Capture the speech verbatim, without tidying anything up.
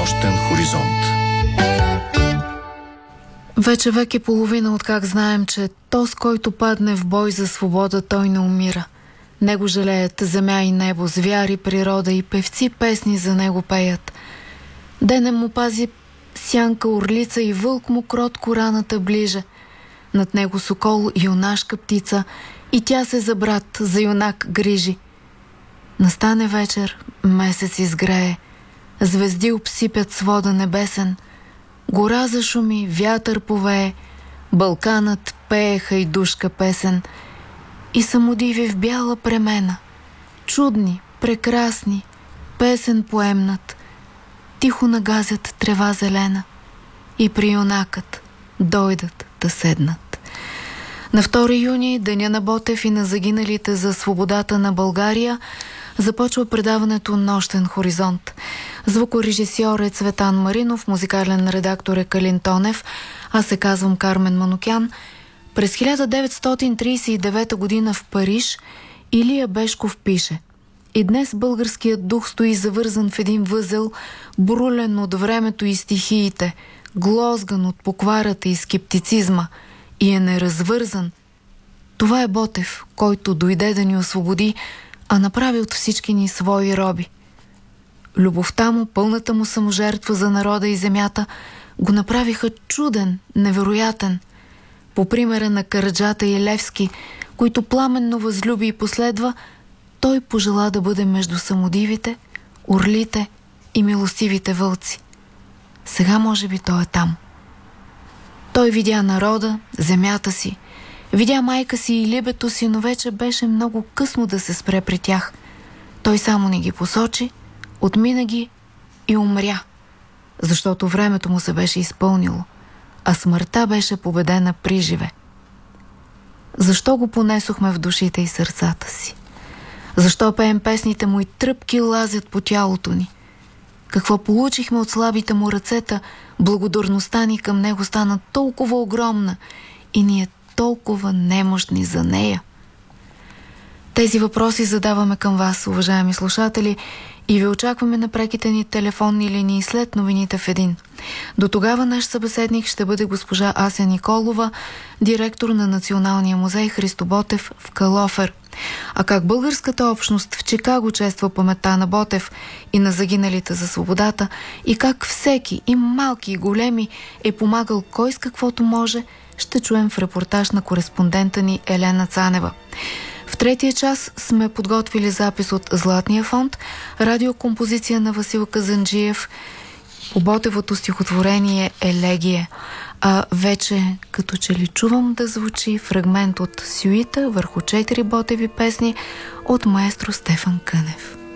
Нощен хоризонт. Вече век и половина откак знаем, че този, който падне в бой за свобода, той не умира. Него жалеят земя и небо, звяри, природа и певци песни за него пеят. Денем му пази сянка орлица и вълк му кротко раната ближе. Над него сокол, юнашка птица, и тя се за брат, за юнак грижи. Настане вечер, месец изгрее, звезди обсипят свода небесен, гора зашуми, вятър повее, Балканът пее хайдушка песен и самодиви в бяла премена, чудни, прекрасни, песен поемнат, тихо нагазят трева зелена и при юнакът дойдат да седнат. На втори юни, деня на Ботев и на загиналите за свободата на България, започва предаването Нощен хоризонт. Звукорежисьор е Цветан Маринов, музикален редактор е Калин Тонев, аз се казвам Кармен Манукян. През хиляда деветстотин тридесет и девета година в Париж Илия Бешков пише: и днес българският дух стои завързан в един възел, брулен от времето и стихиите, глозган от покварата и скептицизма, и е неразвързан. Това е Ботев, който дойде да ни освободи, а направи от всички ни свои роби. Любовта му, пълната му саможертва за народа и земята го направиха чуден, невероятен. По примера на Караджата и Левски, които пламенно възлюби и последва, той пожела да бъде между самодивите, орлите и милостивите вълци. Сега може би той е там. Той видя народа, земята си, видя майка си и либето си, но вече беше много късно да се спре при тях. Той само ни ги посочи, отмина ги и умря, защото времето му се беше изпълнило, а смъртта беше победена приживе. Защо го понесохме в душите и сърцата си? Защо пеем песните му и тръпки лазят по тялото ни? Какво получихме от слабите му ръцета? Благодарността ни към него стана толкова огромна и ние толкова немощни за нея. Тези въпроси задаваме към вас, уважаеми слушатели, и ви очакваме на преките ни телефонни линии след новините в един. До тогава наш събеседник ще бъде госпожа Ася Николова, директор на Националния музей Христо Ботев в Калофер. А как българската общност в Чикаго чества паметта на Ботев и на загиналите за свободата, и как всеки, и малки, и големи, е помагал кой с каквото може, ще чуем в репортаж на кореспондента ни Елена Цанева. В третия час сме подготвили запис от Златния фонд, радиокомпозиция на Васил Казанджиев по Ботевото стихотворение Елегия. А вече като че ли чувам да звучи фрагмент от сюита върху четири Ботеви песни от маестро Стефан Кънев.